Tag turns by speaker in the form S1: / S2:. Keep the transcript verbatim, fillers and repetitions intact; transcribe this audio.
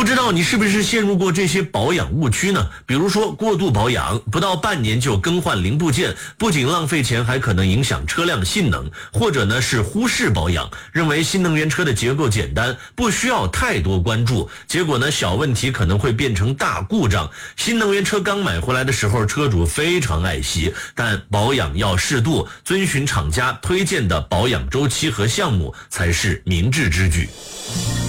S1: 知道你是不是陷入过这些保养误区呢？比如说过度保养，不到半年就更换零部件，不仅浪费钱，还可能影响车辆性能；或者呢是忽视保养，认为新能源车的结构简单，不需要太多关注，结果呢小问题可能会变成大故障。新能源车刚买回来的时候，车主非常爱惜，但保养要适度，遵循厂家推荐的保养周期和项目才是明智之举。